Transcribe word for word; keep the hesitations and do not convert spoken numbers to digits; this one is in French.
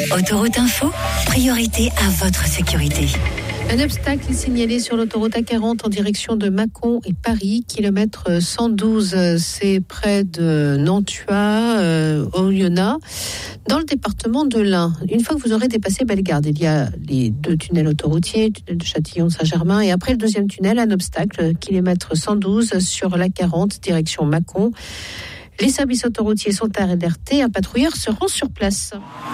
Autoroute Info, priorité à votre sécurité. Un obstacle est signalé sur l'autoroute A quarante en direction de Mâcon et Paris, kilomètre cent douze, c'est près de Nantua, euh, Oyonnax, dans le département de l'Ain. Une fois que vous aurez dépassé Bellegarde, il y a les deux tunnels autoroutiers, le tunnel de Châtillon-Saint-Germain, et après le deuxième tunnel, un obstacle, kilomètre cent douze sur l'A quarante, direction Mâcon. Les services autoroutiers sont alertés, un patrouilleur se rend sur place.